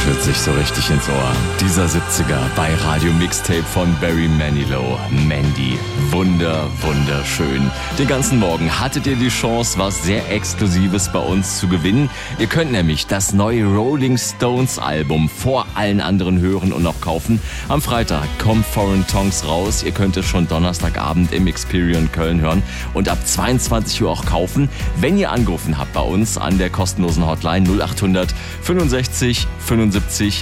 Schwitzig so richtig ins Ohr. Dieser 70er bei Radio Mixtape von Barry Manilow. Mandy. Wunderschön. Den ganzen Morgen hattet ihr die Chance, was sehr Exklusives bei uns zu gewinnen. Ihr könnt nämlich das neue Rolling Stones Album vor allen anderen hören und auch kaufen. Am Freitag kommt Foreign Tongues raus. Ihr könnt es schon Donnerstagabend im Experience Köln hören und ab 22 Uhr auch kaufen, wenn ihr angerufen habt bei uns an der kostenlosen Hotline 0800 65 75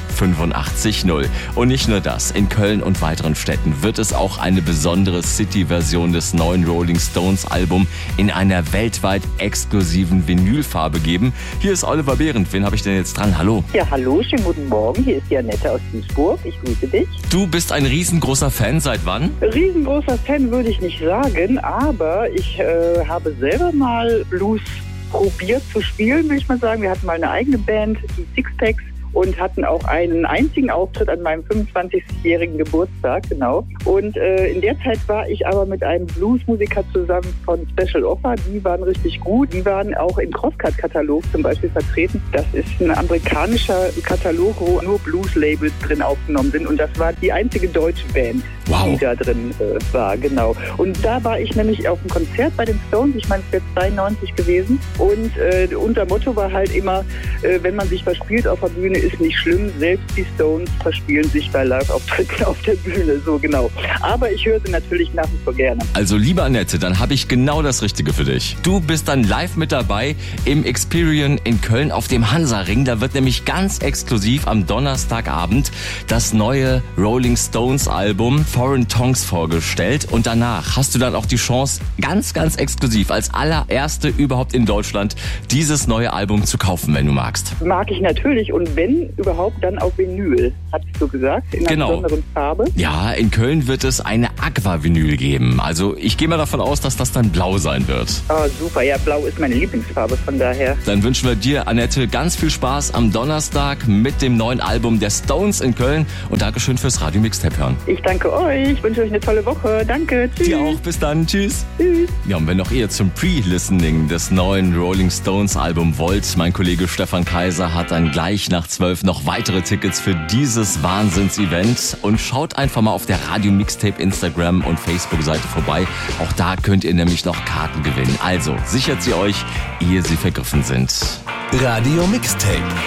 85 0. Und nicht nur das, in Köln und weiteren Städten wird es auch eine besondere City-Version des neuen Rolling Stones Album in einer weltweit exklusiven Vinylfarbe geben. Hier ist Oliver Behrendt. Wen habe ich denn jetzt dran? Hallo. Ja, hallo, schönen guten Morgen. Hier ist die Annette aus Duisburg. Ich grüße dich. Du bist ein riesengroßer Fan. Seit wann? Riesengroßer Fan würde ich nicht sagen, aber ich habe selber mal Blues probiert zu spielen, will ich mal sagen. Wir hatten mal eine eigene Band, die Sixpacks, und hatten auch einen einzigen Auftritt an meinem 25-jährigen Geburtstag, genau. Und in der Zeit war ich aber mit einem Bluesmusiker zusammen von Special Offer. Die waren richtig gut. Die waren auch im Crosscut-Katalog zum Beispiel vertreten. Das ist ein amerikanischer Katalog, wo nur Blues-Labels drin aufgenommen sind. Und das war die einzige deutsche Band, die da drin war, genau. Und da war ich nämlich auf einem Konzert bei den Stones. Ich meine, es wäre 92 gewesen. Und unser Motto war halt immer, wenn man sich verspielt auf der Bühne, ist nicht schlimm. Selbst die Stones verspielen sich bei Live-Auftritten auf der Bühne, so genau. Aber ich höre sie natürlich nach wie vor gerne. Also, liebe Annette, dann habe ich genau das Richtige für dich. Du bist dann live mit dabei im Experience in Köln auf dem Hansa-Ring. Da wird nämlich ganz exklusiv am Donnerstagabend das neue Rolling Stones Album Foreign Tongues vorgestellt. Und danach hast du dann auch die Chance, ganz exklusiv als allererste überhaupt in Deutschland dieses neue Album zu kaufen, wenn du magst. Mag ich natürlich. Und wenn überhaupt, dann auf Vinyl, hattest du gesagt, in einer besonderen Farbe. Ja, in Köln wird es eine Aqua-Vinyl geben. Also ich gehe mal davon aus, dass das dann blau sein wird. Oh, super. Ja, blau ist meine Lieblingsfarbe, von daher. Dann wünschen wir dir, Annette, ganz viel Spaß am Donnerstag mit dem neuen Album der Stones in Köln. Und Dankeschön fürs Radio Mixtape hören. Ich danke euch. Ich wünsche euch eine tolle Woche. Danke. Tschüss. Dir auch. Bis dann. Tschüss. Tschüss. Ja, und wenn auch ihr zum Pre-Listening des neuen Rolling Stones Album wollt, mein Kollege Stefan Kaiser hat dann gleich nach 12 noch weitere Tickets für dieses Wahnsinns-Event. Und schaut einfach mal auf der Radio Mixtape Instagram und Facebook-Seite vorbei. Auch da könnt ihr nämlich noch Karten gewinnen. Also sichert sie euch, ehe sie vergriffen sind. Radio Mixtape.